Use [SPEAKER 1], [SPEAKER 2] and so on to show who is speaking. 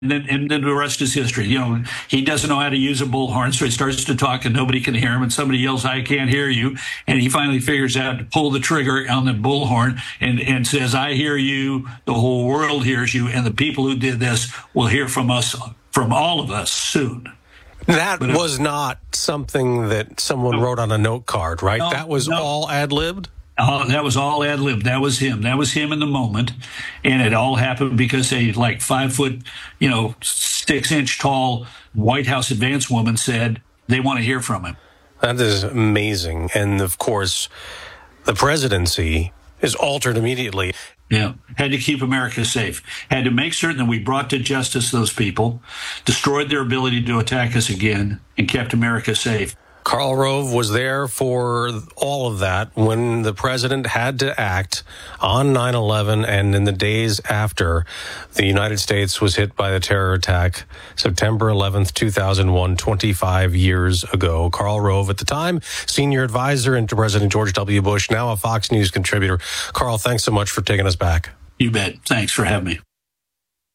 [SPEAKER 1] And then the rest is history. He doesn't know how to use a bullhorn, so he starts to talk and nobody can hear him. And somebody yells, "I can't hear you." And he finally figures out to pull the trigger on the bullhorn and says, "I hear you. The whole world hears you. And the people who did this will hear from us, from all of us soon."
[SPEAKER 2] That was not something that someone wrote on a note card, right? That was all ad-libbed?
[SPEAKER 1] That was all ad-lib. That was him. That was him in the moment. And it all happened because a 5 foot, 6-inch tall White House advance woman said they want to hear from him.
[SPEAKER 2] That is amazing. And of course, the presidency is altered immediately.
[SPEAKER 1] Yeah. Had to keep America safe. Had to make certain that we brought to justice those people, destroyed their ability to attack us again, and kept America safe.
[SPEAKER 2] Karl Rove was there for all of that when the president had to act on 9/11 and in the days after the United States was hit by the terror attack, September 11th, 2001, 25 years ago. Karl Rove, at the time, senior advisor to President George W. Bush, now a Fox News contributor. Karl, thanks so much for taking us back.
[SPEAKER 1] You bet. Thanks for having me.